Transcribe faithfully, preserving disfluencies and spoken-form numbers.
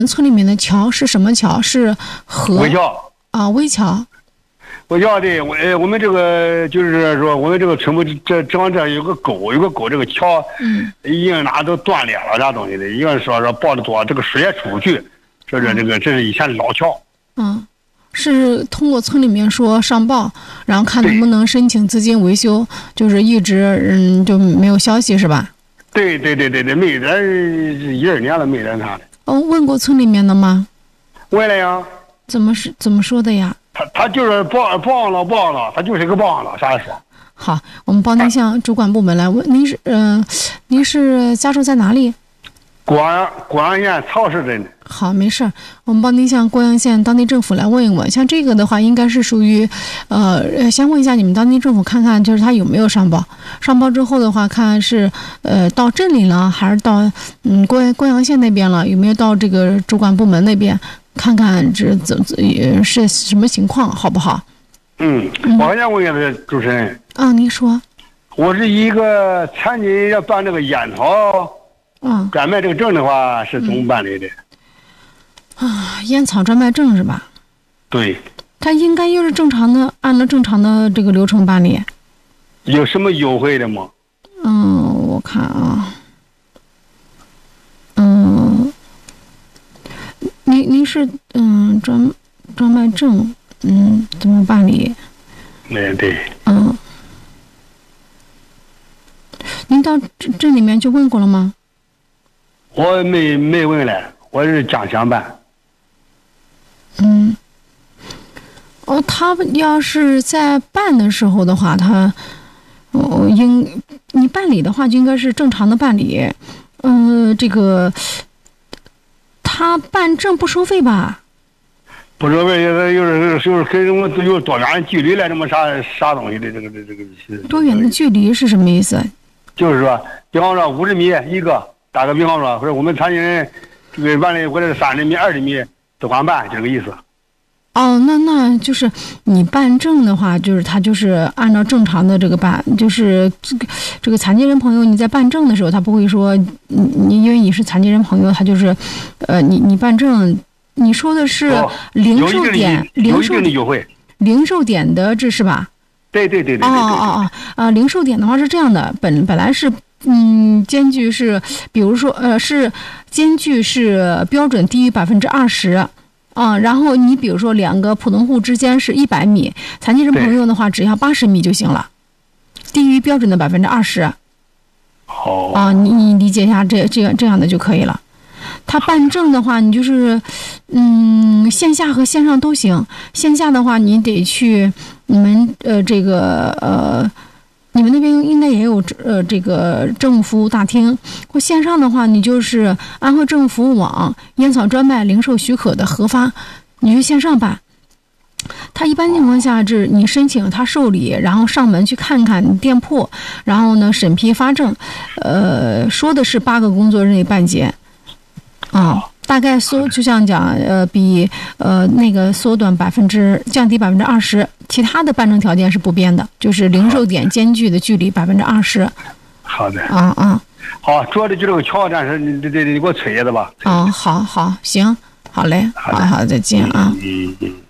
村里面的桥是什么桥？是河？ 微桥啊，微桥。 微桥对，我呃我们这个就是说，我们这个村部这这方这有个沟，有个沟，这个桥， 嗯， 已经哪都断裂了，啥东西的，一个说说抱着多，这个水也出不去，说是这个这是以前老桥。 嗯，是通过村里面说上报，然后看能不能申请资金维修，就是一直嗯就没有消息是吧？ 对对对对对，没人一二年了，没人啥的。 哦，问过村里面的吗？ 问了呀。 怎么是怎么说的呀？ 他他就是报报了报了，他就是个报了，啥也说。 好，我们帮您向主管部门来问，您是嗯、呃，您是家住在哪里？ 果阳果阳县曹氏镇。 好，没事儿，我们帮您向过阳县当地政府来问一问。像这个的话，应该是属于，呃，先问一下你们当地政府，看看就是他有没有上报。上报之后的话，看是呃到镇里了，还是到嗯过过阳县那边了，有没有到这个主管部门那边，看看这怎怎是什么情况，好不好？ 嗯，我还想问一下主持人。 啊，您说。 我是一个残疾要办这个烟草。 嗯， 专卖这个证的话是怎么办理的？ 嗯、啊，烟草专卖证是吧？ 对。 他应该又是正常的，按照正常的这个流程办理。 有什么优惠的吗？ 嗯，我看啊，嗯，您您是嗯专专卖证，嗯，怎么办理？ 对对。 嗯，您到这这里面就问过了吗？ 我没没问了，我是将想办。 嗯，哦，他要是在办的时候的话，他，哦，应你办理的话就应该是正常的办理。嗯、呃，这个他办证不收费吧？ 不收费，又是就是跟什么有多远距离来，什么啥啥东西的这个这个这个。 多远的距离是什么意思？ 就是说，比方说五十米一个。打个比方说，或者我们残疾人这个完了，或者是三十米、二十米都管办，就这个意思。 哦，那那就是你办证的话，就是他就是按照正常的这个办，就是这个这个残疾人朋友你在办证的时候，他不会说你你因为你是残疾人朋友，他就是呃你你办证，你说的是零售点、哦、零售点优惠， 零售点的这是吧？ 对对对对对。 哦哦哦啊！零售点的话是这样的，本本来是。嗯，间距是，比如说，呃，是间距是标准低于百分之二十，啊，然后你比如说两个普通户之间是一百米，残疾人朋友的话只要八十米就行了，低于标准的百分之二十。 好。 啊，你你理解一下这这样这样的就可以了。他办证的话，你就是，嗯，线下和线上都行。线下的话，你得去你们呃这个呃。你们那边应该也有呃这个政务服务大厅，或线上的话，你就是安徽政府服务网烟草专卖零售许可的核发，你就线上办。他一般情况下是你申请他受理，然后上门去看看你店铺，然后呢审批发证，呃说的是八个工作日内办结，啊。大概缩就像讲，呃，比呃那个缩短百分之降低百分之二十，其他的办证条件是不变的，就是零售点间距的距离百分之二十。 好的。 啊啊。 好，主要的就这个桥，但是你得得你给我催着吧。 啊，好好行，好嘞，好好再见啊。 嗯嗯。